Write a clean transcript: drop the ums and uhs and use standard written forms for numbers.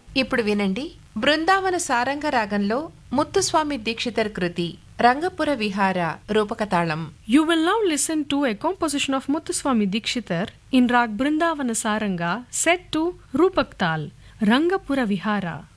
ఇప్పుడు వినండి బృందావన సారంగ రాగంలో ముత్తుస్వామి దీక్షితర్ కృతి రంగపుర విహార రూపకతాళం. You will now listen to a composition of Muthuswami Dikshitar in Rag Brindavana Saranga set to Rupak Tal, Rangapura Vihara.